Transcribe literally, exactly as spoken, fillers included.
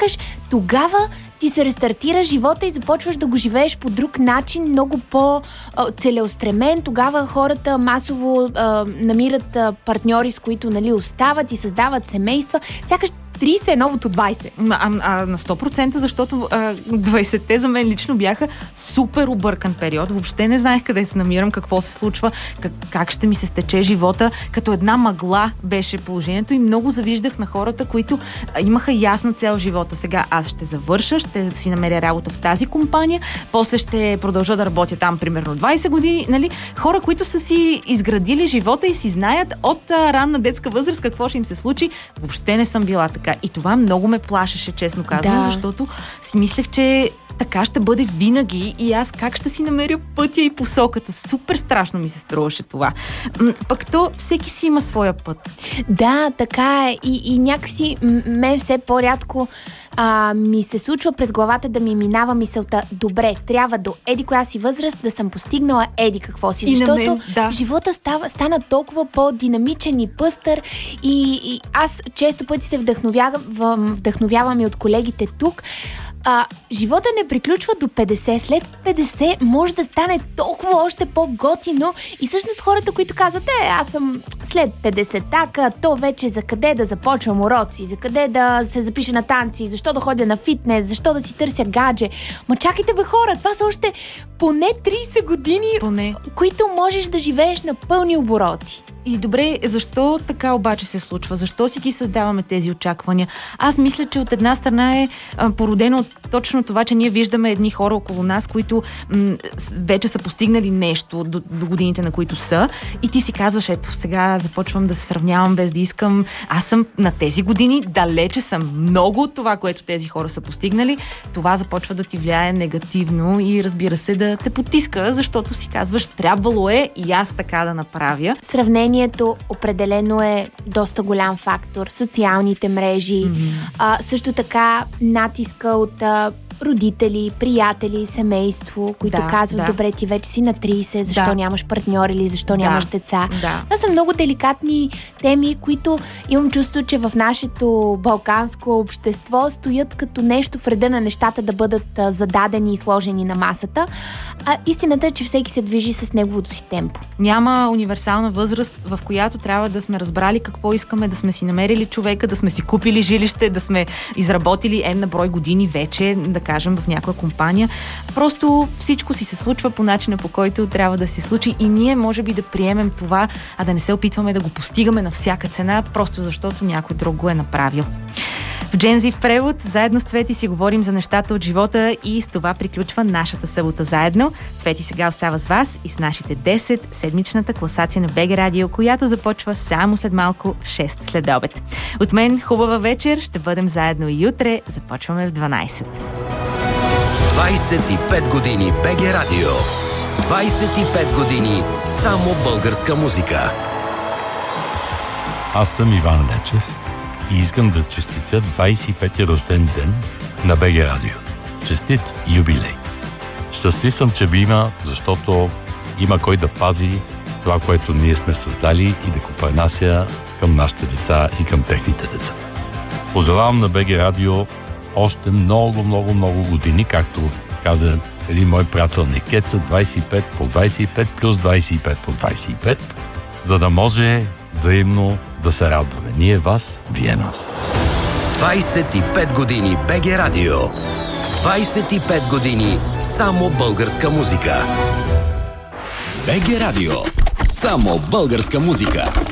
сякаш тогава ти се рестартира живота и започваш да го живееш по друг начин, много по-целеустремен. Тогава хората масово а, намират а, партньори, с които, нали, остават и създават семейства. Сякаш трийсет е новото двайсет. А, а на сто процента, защото а, двайсетте за мен лично бяха супер объркан период. Въобще не знаех къде се намирам, какво се случва, как, как ще ми се стече живота. Като една мъгла беше положението и много завиждах на хората, които а, имаха ясна цел в живота. Сега аз ще завърша, ще си намеря работа в тази компания, после ще продължа да работя там примерно двайсет години. Нали? Хора, които са си изградили живота и си знаят от а, ранна детска възраст какво ще им се случи. Въобще не съм била така. И това много ме плашеше, честно казвам, да. Защото си мислех, че така ще бъде винаги и аз как ще си намеря пътя и посоката. Супер страшно ми се струваше това. М- пък то всеки си има своя път. Да, така е. И, и някакси мен все по-рядко а, ми се случва през главата да ми минава мисълта: добре, трябва до еди коя си възраст да съм постигнала еди какво си. Защото мен, да. живота става, стана толкова по-динамичен и пъстър и, и аз често пъти се вдъхновявам, вдъхновявам и от колегите тук. А, живота не приключва до петдесет. След петдесет може да стане толкова още по-готино и всъщност хората, които казват: е, аз съм след петдесет, така, то вече за къде да започвам уроци, за къде да се запиша на танци, защо да ходя на фитнес, защо да си търся гадже. Ма чакайте бе, хора, това са още поне трийсет години, поне, които можеш да живееш на пълни обороти. И добре, защо така обаче се случва? Защо си ги създаваме тези очаквания? Аз мисля, че от една страна е а, породено от точно това, че ние виждаме едни хора около нас, които м- вече са постигнали нещо до, до годините, на които са, и ти си казваш: ето, сега започвам да се сравнявам без да искам. Аз съм на тези години, далече съм много от това, което тези хора са постигнали. Това започва да ти влияе негативно и, разбира се, да те потиска, защото си казваш: трябвало е и аз така да направя. Сравнението определено е доста голям фактор. Социалните мрежи, mm-hmm. а, също така натиска от а, родители, приятели, семейство, които да, казват: да. добре, ти вече си на трийсет, защо да. нямаш партньор или защо да. нямаш деца. Да. Това са много деликатни теми, които имам чувство, че в нашето балканско общество стоят като нещо в реда на нещата да бъдат а, зададени и сложени на масата. А истината е, че всеки се движи с неговото си темпо. Няма универсална възраст, в която трябва да сме разбрали какво искаме, да сме си намерили човека, да сме си купили жилище, да сме изработили една брой години вече, да кажем, в някоя компания. Просто всичко си се случва по начина, по който трябва да се случи, и ние може би да приемем това, а да не се опитваме да го постигаме на всяка цена, просто защото някой друг го е направил. В Джензи в превод, заедно с Цвети си говорим за нещата от живота и с това приключва нашата събота заедно. Цвети сега остава с вас и с нашите десет, седмичната класация на БГ Радио, която започва само след малко в шест след обед. От мен хубава вечер, ще бъдем заедно и утре. Започваме в дванайсет. двайсет и пет години БГ Радио. двайсет и пет години само българска музика. Аз съм Иван Лечев и искам да честитя двайсет и пети рожден ден на БГ Радио. Честит юбилей! Щастлив съм, че ви има, защото има кой да пази това, което ние сме създали, и да го пренася към нашите деца и към техните деца. Пожелавам на БГ Радио още много, много, много години, както каза един мой приятел Никеца: двайсет и пет по двайсет и пет плюс двайсет и пет по двайсет и пет, за да може взаимно да се радваме. Ние вас, вие нас. двайсет и пет години БГ Радио. двайсет и пет години само българска музика. БГ Радио. Само българска музика.